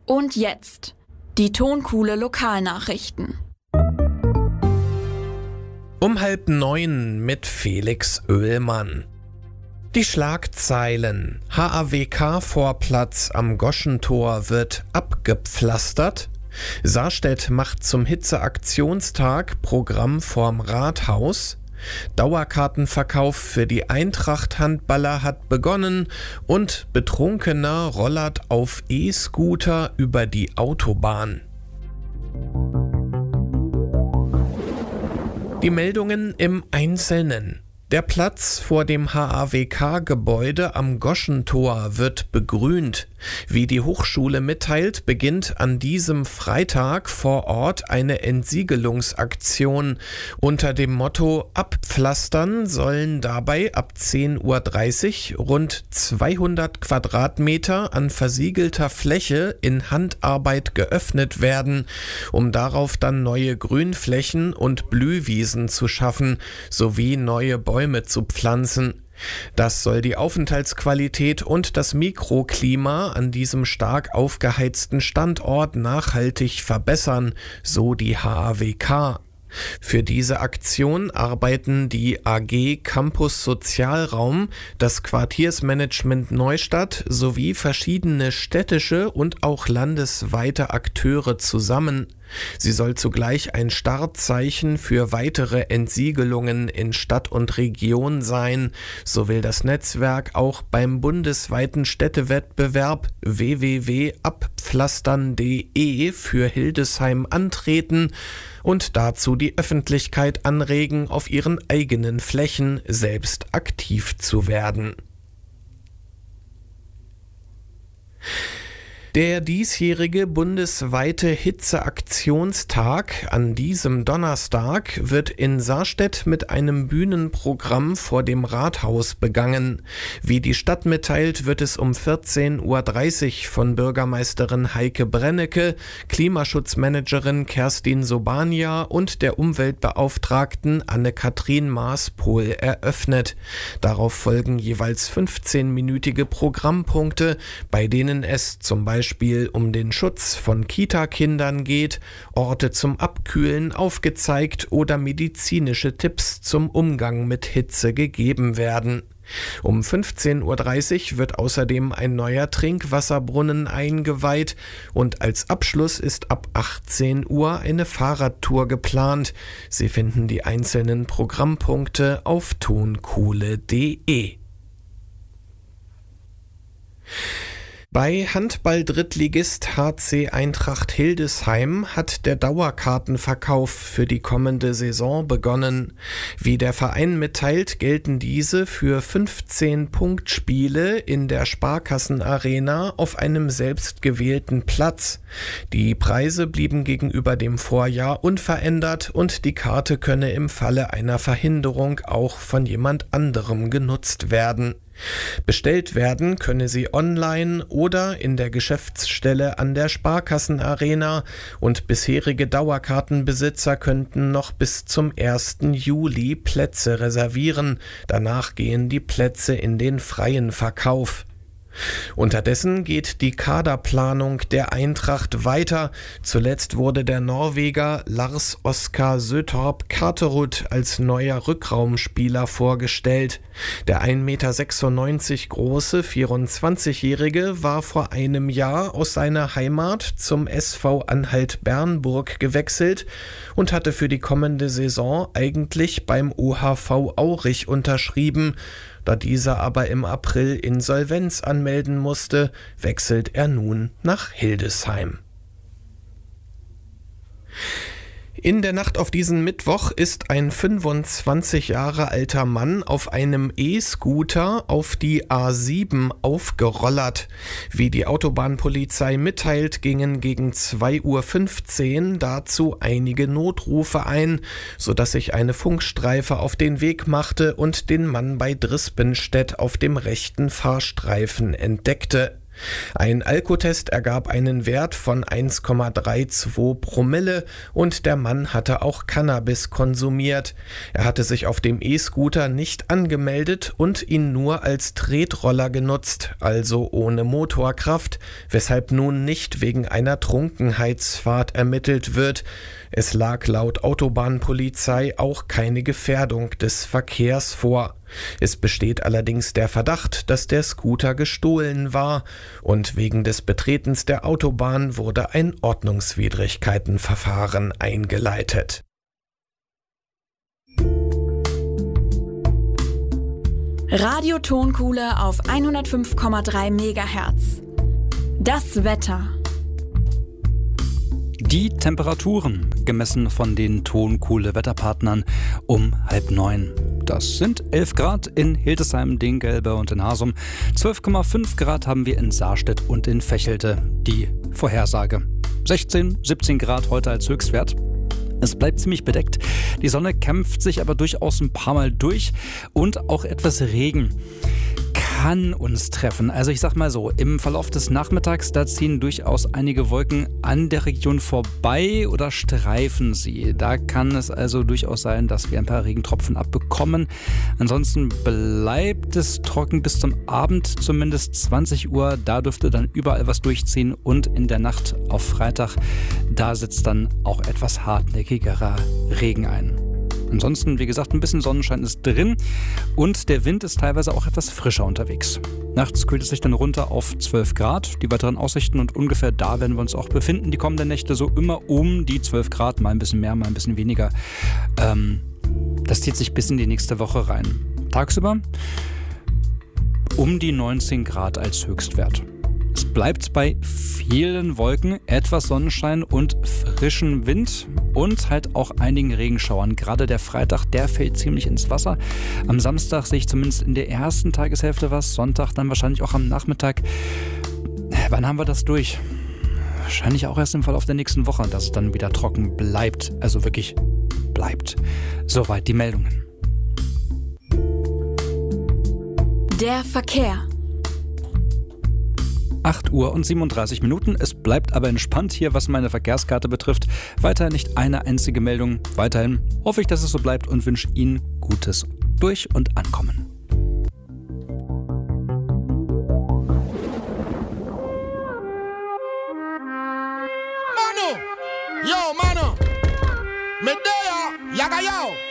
Und jetzt die Tonkuhle Lokalnachrichten. Um 8:30 mit Felix Oehlmann. Die Schlagzeilen: HAWK-Vorplatz am Goschentor wird abgepflastert. Sarstedt macht zum Hitzeaktionstag Programm vorm Rathaus. Dauerkartenverkauf für die Eintracht-Handballer hat begonnen und Betrunkener rollert auf E-Scooter über die Autobahn. Die Meldungen im Einzelnen. Der Platz vor dem HAWK-Gebäude am Goschentor wird begrünt. Wie die Hochschule mitteilt, beginnt an diesem Freitag vor Ort eine Entsiegelungsaktion. Unter dem Motto Abpflastern sollen dabei ab 10:30 Uhr rund 200 Quadratmeter an versiegelter Fläche in Handarbeit geöffnet werden, um darauf dann neue Grünflächen und Blühwiesen zu schaffen, sowie neue Bäume zu pflanzen. Das soll die Aufenthaltsqualität und das Mikroklima an diesem stark aufgeheizten Standort nachhaltig verbessern, so die HAWK. Für diese Aktion arbeiten die AG Campus Sozialraum, das Quartiersmanagement Neustadt sowie verschiedene städtische und auch landesweite Akteure zusammen. Sie soll zugleich ein Startzeichen für weitere Entsiegelungen in Stadt und Region sein. So will das Netzwerk auch beim bundesweiten Städtewettbewerb www.abpflastern.de für Hildesheim antreten und dazu die Öffentlichkeit anregen, auf ihren eigenen Flächen selbst aktiv zu werden. Der diesjährige bundesweite Hitzeaktionstag an diesem Donnerstag wird in Sarstedt mit einem Bühnenprogramm vor dem Rathaus begangen. Wie die Stadt mitteilt, wird es um 14:30 Uhr von Bürgermeisterin Heike Brennecke, Klimaschutzmanagerin Kerstin Sobania und der Umweltbeauftragten Anne-Kathrin Maas-Pohl eröffnet. Darauf folgen jeweils 15-minütige Programmpunkte, bei denen es zum Beispiel um den Schutz von Kita-Kindern geht, Orte zum Abkühlen aufgezeigt oder medizinische Tipps zum Umgang mit Hitze gegeben werden. Um 15:30 Uhr wird außerdem ein neuer Trinkwasserbrunnen eingeweiht und als Abschluss ist ab 18 Uhr eine Fahrradtour geplant. Sie finden die einzelnen Programmpunkte auf tonkuhle.de. Bei Handball-Drittligist HC Eintracht Hildesheim hat der Dauerkartenverkauf für die kommende Saison begonnen. Wie der Verein mitteilt, gelten diese für 15 Punktspiele in der Sparkassenarena auf einem selbstgewählten Platz. Die Preise blieben gegenüber dem Vorjahr unverändert und die Karte könne im Falle einer Verhinderung auch von jemand anderem genutzt werden. Bestellt werden könne sie online oder in der Geschäftsstelle an der Sparkassenarena und bisherige Dauerkartenbesitzer könnten noch bis zum 1. Juli Plätze reservieren. Danach gehen die Plätze in den freien Verkauf. Unterdessen geht die Kaderplanung der Eintracht weiter. Zuletzt wurde der Norweger Lars Oskar Søtorp Karterud als neuer Rückraumspieler vorgestellt. Der 1,96 Meter große 24-Jährige war vor einem Jahr aus seiner Heimat zum SV Anhalt-Bernburg gewechselt und hatte für die kommende Saison eigentlich beim OHV Aurich unterschrieben. Da dieser aber im April Insolvenz anmelden musste, wechselt er nun nach Hildesheim. In der Nacht auf diesen Mittwoch ist ein 25 Jahre alter Mann auf einem E-Scooter auf die A7 aufgerollert. Wie die Autobahnpolizei mitteilt, gingen gegen 2:15 Uhr dazu einige Notrufe ein, sodass sich eine Funkstreife auf den Weg machte und den Mann bei Drispenstedt auf dem rechten Fahrstreifen entdeckte. Ein Alkotest ergab einen Wert von 1,32 Promille und der Mann hatte auch Cannabis konsumiert. Er hatte sich auf dem E-Scooter nicht angemeldet und ihn nur als Tretroller genutzt, also ohne Motorkraft, weshalb nun nicht wegen einer Trunkenheitsfahrt ermittelt wird. Es lag laut Autobahnpolizei auch keine Gefährdung des Verkehrs vor. Es besteht allerdings der Verdacht, dass der Scooter gestohlen war und wegen des Betretens der Autobahn wurde ein Ordnungswidrigkeitenverfahren eingeleitet. Radio-Tonkuhle auf 105,3 MHz. Das Wetter. Die Temperaturen, gemessen von den Tonkuhle-Wetterpartnern um 8:30. Das sind 11 Grad in Hildesheim, Dingelbe und in Hasum. 12,5 Grad haben wir in Saarstedt und in Vechelte. Die Vorhersage. 16, 17 Grad heute als Höchstwert. Es bleibt ziemlich bedeckt. Die Sonne kämpft sich aber durchaus ein paar Mal durch und auch etwas Regen kann uns treffen. Also ich sag mal so, im Verlauf des Nachmittags, da ziehen durchaus einige Wolken an der Region vorbei oder streifen sie. Da kann es also durchaus sein, dass wir ein paar Regentropfen abbekommen. Ansonsten bleibt es trocken bis zum Abend, zumindest 20 Uhr. Da dürfte dann überall was durchziehen und in der Nacht auf Freitag, da setzt dann auch etwas hartnäckigerer Regen ein. Ansonsten, wie gesagt, ein bisschen Sonnenschein ist drin und der Wind ist teilweise auch etwas frischer unterwegs. Nachts kühlt es sich dann runter auf 12 Grad. Die weiteren Aussichten und ungefähr da werden wir uns auch befinden. Die kommenden Nächte so immer um die 12 Grad, mal ein bisschen mehr, mal ein bisschen weniger. Das zieht sich bis in die nächste Woche rein. Tagsüber um die 19 Grad als Höchstwert. Es bleibt bei vielen Wolken, etwas Sonnenschein und frischen Wind und halt auch einigen Regenschauern. Gerade der Freitag, der fällt ziemlich ins Wasser. Am Samstag sehe ich zumindest in der ersten Tageshälfte was. Sonntag dann wahrscheinlich auch am Nachmittag. Wann haben wir das durch? Wahrscheinlich auch erst im Verlauf der nächsten Woche, dass es dann wieder trocken bleibt. Also wirklich bleibt. Soweit die Meldungen. Der Verkehr. 8 Uhr und 37 Minuten. Es bleibt aber entspannt hier, was meine Verkehrskarte betrifft. Weiterhin nicht eine einzige Meldung. Weiterhin hoffe ich, dass es so bleibt und wünsche Ihnen Gutes durch und Ankommen. Manu! Yo, Manu! Medea! Yaga yo!